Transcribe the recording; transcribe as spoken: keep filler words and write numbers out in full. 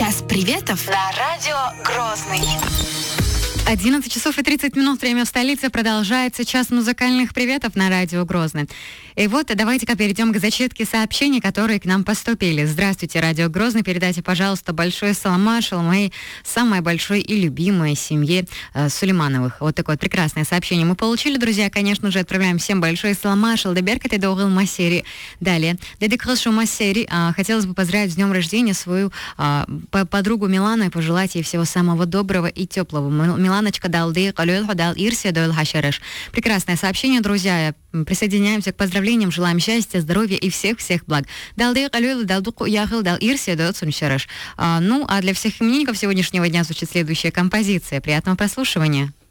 Час приветов на радио Грозный. одиннадцать часов и тридцать минут, время в столице. Продолжается час музыкальных приветов на радио Грозный. И вот давайте-ка перейдем к зачитке сообщений, которые к нам поступили. Здравствуйте, радио Грозный. Передайте, пожалуйста, большой салам моей самой большой и любимой семье э, Сулеймановых. Вот такое вот прекрасное сообщение мы получили, друзья. Конечно же, отправляем всем большой салам. Деберка ты доугал Массери. Далее. Дядя Крылшу Массери. Хотелось бы поздравить с днем рождения свою а, подругу Милану и пожелать ей всего самого доброго и теплого. Миланочка далды, калюэл хадал ирси дойл хашереш. Прекрасное сообщение, друзья. Присоединяемся к поздравлениям, желаем счастья, здоровья и всех-всех благ. Далды, калюэл, далдуку, яхал, дал ирси дойл суншереш. Ну, а для всех именинников сегодняшнего дня звучит следующая композиция. Приятного прослушивания.